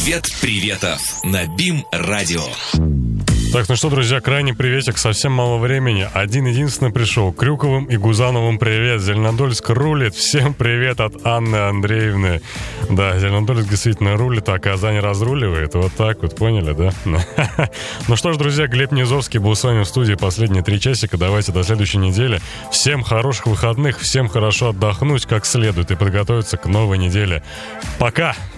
Привет приветов на БИМ-радио. Так, ну что, друзья, крайний приветик, совсем мало времени. Один-единственный пришел. Крюковым и Гузановым привет. Зеленодольск рулит. Всем привет от Анны Андреевны. Да, Зеленодольск действительно рулит, а Казань разруливает. Вот так вот, поняли, да? Ну что ж, друзья, Глеб Низовский был с вами в студии последние 3 часика. Давайте до следующей недели. Всем хороших выходных, всем хорошо отдохнуть как следует и подготовиться к новой неделе. Пока!